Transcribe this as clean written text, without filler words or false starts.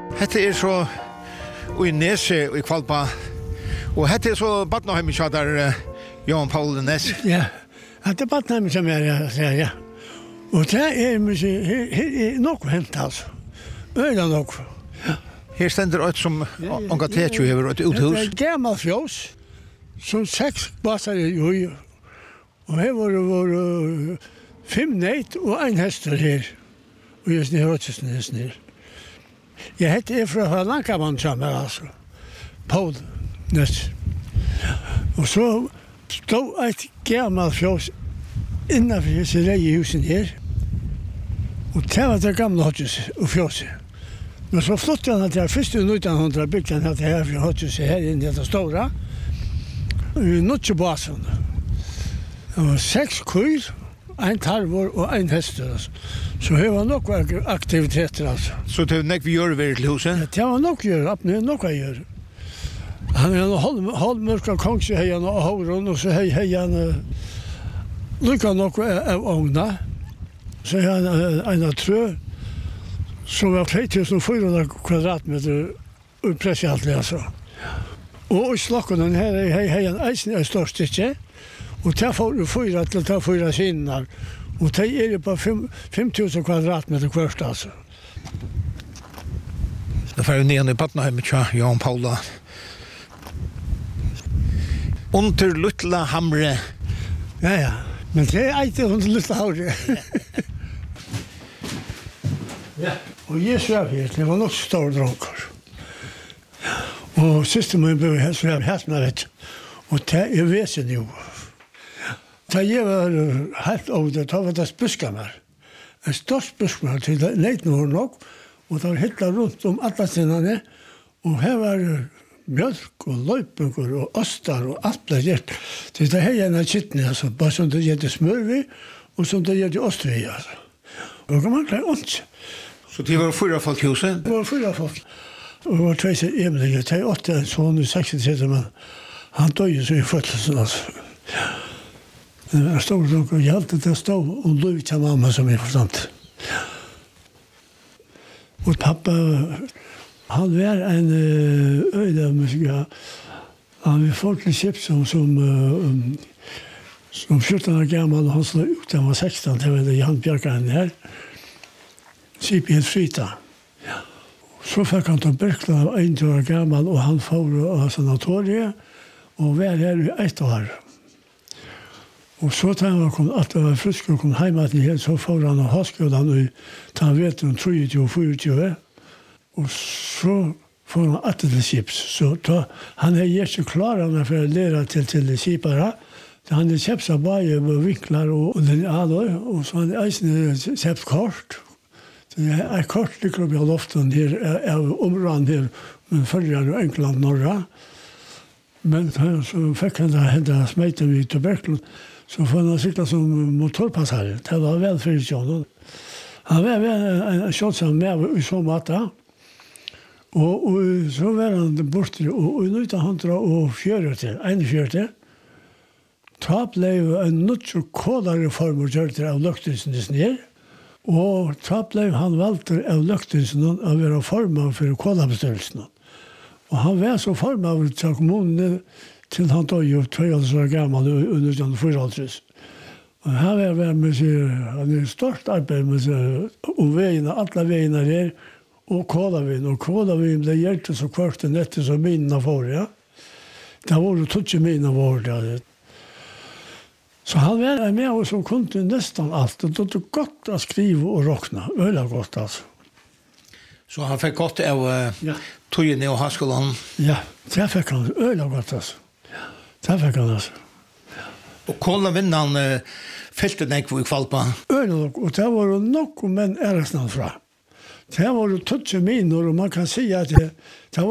Hette så i Nese i Kvalpa. Og hette så Badnaheimen kjadar Johan Paul Nes. Ja, det Badnaheimen som ja. Og det nok hent altså. Øyla nok. Ja. Her stender et som Onka Tetju hever et uthus. Det gammal fjós, som 6 basar i ui. Og her var 5 neit og 1 hester her. Og jeg snir rådsesnes nir. Jeg hette fra Lankavann sammen, altså. Paul Nes. Og så stod et gammal fjós innanfor disse reihusen her. Og det var det gamle hotshuset og fjåset. Men så flyttet han til først i 1900 bygde han til her hotshuset her inne i dette store. Vi nødde basen. Det var 6 kyr, 1 tarvor og 1 hester. Altså. Så det var nok aktiviteter. Altså. Så det var nok vi gjør ved til huset? Ja, det var nok gjør, nok å gjøre. Han halvmørka kongsheien og håren, og så hei han lykka nok av ångna. Så han en av trø, som var 2400 kvadratmeter uppress i alt det, altså. Og i slokken her hei han eisen er størst ikke, og der får du 4 til 4 sinner, og det på 5000 kvadratmeter kvørst, altså. Da får vi ned i Badnaheimen tja, Johan Paula. Under Luttla Hamre. Ja. Men det ikke under Luttla Hamre. Ja. Og jeg svev her, det var nok stor dronker. Og systemet ble her, svev helt med det. Og det vesen jo. Da jeg var helt over det, da var det spuskammer. En stor spuskammer til det leitene var nok, og det var hittet rundt alle stedene, og her var mjölk og løypungur og ostar og alt ble gjert. Det er her en av kittene, altså, bare som det gjør smør vi, og som det gjør ost vi, altså. Og man klarer ånd. Så det var 4 folk huset? Det var 4 folk. Og det var 2 emninger, det er 8 en sånn i 36, men han døde så i fødselsen, altså. Det stod nok, og jeg halte det stod og løy til mamma som jeg forstand. Og pappa, han var en øydemusiker. Han var folkelig kjipt som 14 år gammel, og han slå ut, han var 16, det var Jan Bjørkaren her. Skipet helt frita. Ja. Så fikk han til Berkla 1 år gammel, og han får av sanatoriet, og var her i 1 år. Og så da han kom at det var frisk og kom hjemme til her, så får han av høyskolen og ta han vet om 23-24. Og så får han atter til skips. Så da, han ikke klar for å lære til skipere. Han kjøpt seg bare med vinkler og linealer, og så han kjøpt kort. Så det kort lykker opp i loften her, av områden her, men følger jo England Norra. Men så fikk han da smeten i tuberkeln, så får han sitta som motorpassare. Det var vel for John. Han var en kjønnsam med i så måte. Og så var han borte, og i 1941, da ble en nødt kålareform og gjør det av løgtingsens ned. Og da ble han valgt av løgtingsen å være formet for kålabestørelsen. Og han var så formet til kommunen til han døg jo 2 år gammel under 1944. Og han var med seg, han stort arbeid med seg, og veiene, alle veiene her, og kålavin. Og kålavin ble gjort så kvart nettet som minene får, ja. Det var jo 20 minene vår, ja. Så han var med oss som kunne nesten alt, og det var godt å skrive og råkne, veldig godt, altså. Så han fikk godt av togene og høyskolen? Ja, det fikk han veldig godt, altså. Det fikk han, altså. Og kålavinnen fyllte den ikke i Kvalpa? Veldig nok, og det var jo nok menn æresnavn fra. Det var jo 20 miner, og man kan si at det